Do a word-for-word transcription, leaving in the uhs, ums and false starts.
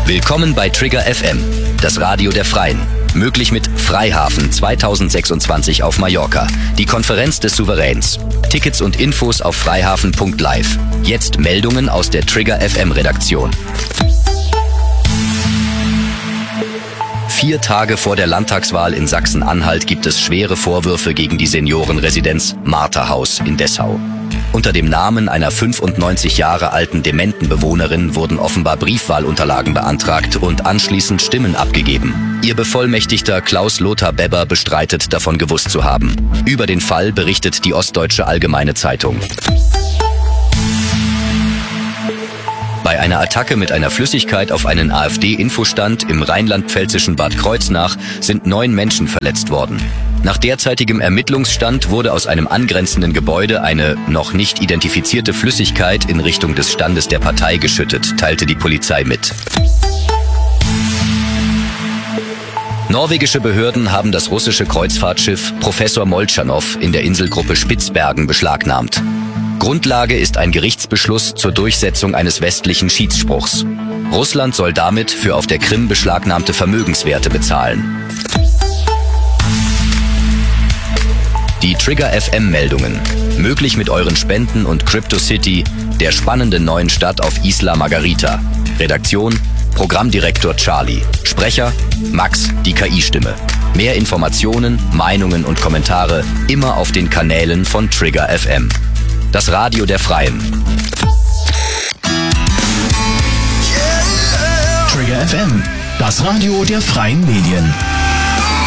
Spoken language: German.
Willkommen bei Trigger F M, das Radio der Freien. Möglich mit Freihafen zweitausendsechsundzwanzig auf Mallorca, die Konferenz des Souveräns. Tickets und Infos auf freihafen punkt live. Jetzt Meldungen aus der Trigger F M Redaktion. Vier Tage vor der Landtagswahl in Sachsen-Anhalt gibt es schwere Vorwürfe gegen die Seniorenresidenz Marterhaus in Dessau. Unter dem Namen einer fünfundneunzig Jahre alten dementen Bewohnerin wurden offenbar Briefwahlunterlagen beantragt und anschließend Stimmen abgegeben. Ihr Bevollmächtigter Klaus-Lothar Bebber bestreitet, davon gewusst zu haben. Über den Fall berichtet die Ostdeutsche Allgemeine Zeitung. Bei einer Attacke mit einer Flüssigkeit auf einen AfD-Infostand im rheinland-pfälzischen Bad Kreuznach sind neun Menschen verletzt worden. Nach derzeitigem Ermittlungsstand wurde aus einem angrenzenden Gebäude eine noch nicht identifizierte Flüssigkeit in Richtung des Standes der Partei geschüttet, teilte die Polizei mit. Norwegische Behörden haben das russische Kreuzfahrtschiff Professor Moltschanow in der Inselgruppe Spitzbergen beschlagnahmt. Grundlage ist ein Gerichtsbeschluss zur Durchsetzung eines westlichen Schiedsspruchs. Russland soll damit für auf der Krim beschlagnahmte Vermögenswerte bezahlen. Die Trigger F M-Meldungen. Möglich mit euren Spenden und CryptoCity, der spannenden neuen Stadt auf Isla Margarita. Redaktion: Programmdirektor Charlie. Sprecher: Max, die K I-Stimme. Mehr Informationen, Meinungen und Kommentare immer auf den Kanälen von Trigger F M. Das Radio der Freien. Trigger F M, das Radio der Freien Medien.